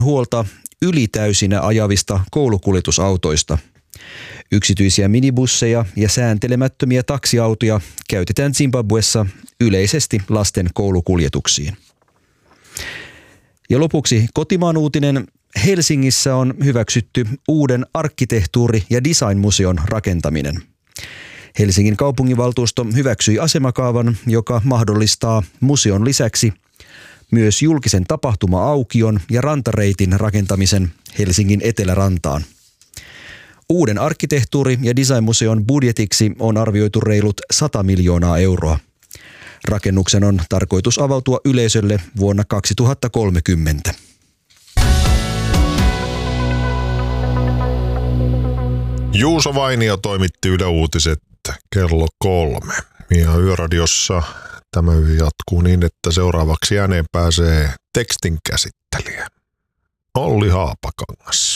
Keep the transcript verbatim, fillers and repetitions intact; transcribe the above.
huolta ylitäysinä ajavista koulukuljetusautoista. Yksityisiä minibusseja ja sääntelemättömiä taksiautoja käytetään Zimbabwessa yleisesti lasten koulukuljetuksiin. Ja lopuksi kotimaan uutinen. Helsingissä on hyväksytty uuden arkkitehtuuri- ja designmuseon rakentaminen. Helsingin kaupunginvaltuusto hyväksyi asemakaavan, joka mahdollistaa museon lisäksi myös julkisen tapahtuma-aukion ja rantareitin rakentamisen Helsingin etelärantaan. Uuden arkkitehtuuri- ja designmuseon budjetiksi on arvioitu reilut sata miljoonaa euroa. Rakennuksen on tarkoitus avautua yleisölle vuonna kaksituhattakolmekymmentä. Juuso Vainio toimitti Yle Uutiset kello kolme. Ja Yöradiossa tämä jatkuu niin, että seuraavaksi ääneen pääsee tekstin käsittelijä Olli Haapakangas.